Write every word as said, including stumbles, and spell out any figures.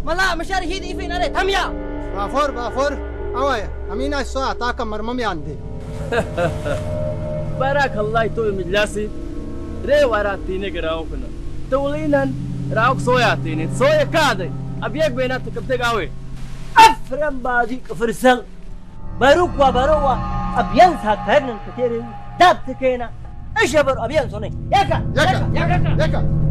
ملا مشاري هيدي فين أريد هميا بافور بافور أوه أمينا الساعة تاكا مرممي عندي بارك الله يطول مجلسي ري وراتيني كراوكنا تولينا راوك صوياتيني صويا كادي أبيك بيناتك بتقاوي أفرم بادي كفرسل باروك وباروا أبيان ساكرن كتير داب تكينا إيش يبر أبيان صني ياكا ياكا ياكا ياكا